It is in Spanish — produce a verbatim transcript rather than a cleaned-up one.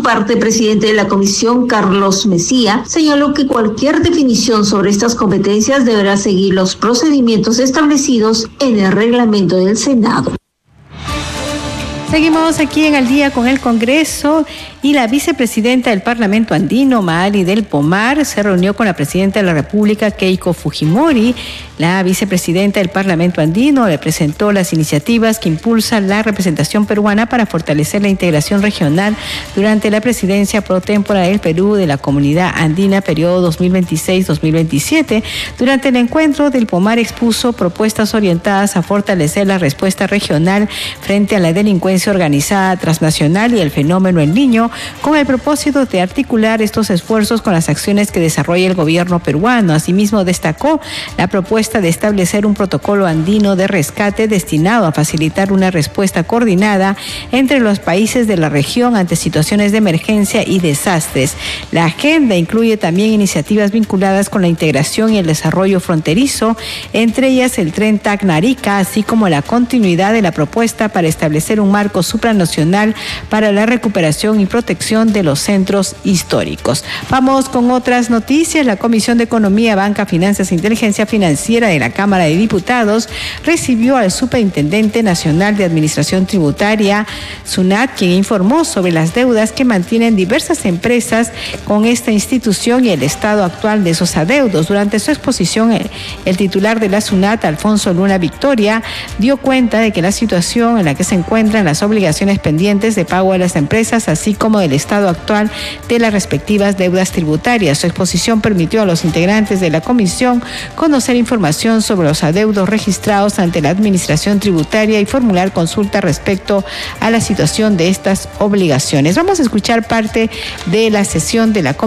parte, el presidente de la comisión, Carlos Mesía, señaló que cualquier definición sobre estas competencias deberá seguir los procedimientos establecidos en el reglamento del Senado. Seguimos aquí en Al Día con el Congreso y la vicepresidenta del Parlamento Andino, Maali del Pomar, se reunió con la presidenta de la República, Keiko Fujimori. La vicepresidenta del Parlamento Andino le presentó las iniciativas que impulsan la representación peruana para fortalecer la integración regional durante la presidencia pro tempore del Perú de la Comunidad Andina, periodo dos mil veintiséis a dos mil veintisiete. Durante el encuentro, del Pomar expuso propuestas orientadas a fortalecer la respuesta regional frente a la delincuencia organizada transnacional y el fenómeno El Niño, con el propósito de articular estos esfuerzos con las acciones que desarrolla el gobierno peruano. Asimismo, destacó la propuesta de establecer un protocolo andino de rescate destinado a facilitar una respuesta coordinada entre los países de la región ante situaciones de emergencia y desastres. La agenda incluye también iniciativas vinculadas con la integración y el desarrollo fronterizo, entre ellas el tren Tacna-Arica, así como la continuidad de la propuesta para establecer un marco supranacional para la recuperación y protección de los centros históricos. Vamos con otras noticias. La Comisión de Economía, Banca, Finanzas e Inteligencia Financiera de la Cámara de Diputados recibió al Superintendente Nacional de Administración Tributaria, SUNAT, quien informó sobre las deudas que mantienen diversas empresas con esta institución y el estado actual de esos adeudos. Durante su exposición, el, el titular de la SUNAT, Alfonso Luna Victoria, dio cuenta de que la situación en la que se encuentran las obligaciones pendientes de pago a las empresas, así como del estado actual de las respectivas deudas tributarias. Su exposición permitió a los integrantes de la comisión conocer información sobre los adeudos registrados ante la administración tributaria y formular consulta respecto a la situación de estas obligaciones. Vamos a escuchar parte de la sesión de la comisión.